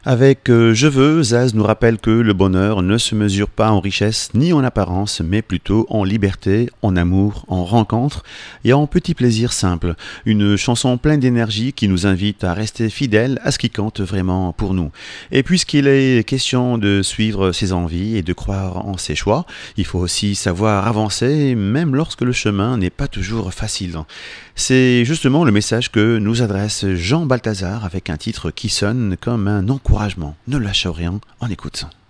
Avec Je veux, Zaz nous rappelle que le bonheur ne se mesure pas en richesse ni en apparence, mais plutôt en liberté, en amour, en rencontre et en petits plaisirs simples. Une chanson pleine d'énergie qui nous invite à rester fidèles à ce qui compte vraiment pour nous. Et puisqu'il est question de suivre ses envies et de croire en ses choix, il faut aussi savoir avancer, même lorsque le chemin n'est pas toujours facile. C'est justement le message que nous adresse Jean Balthazar avec un titre qui sonne comme un encouragement. Ne lâche rien, on écoute.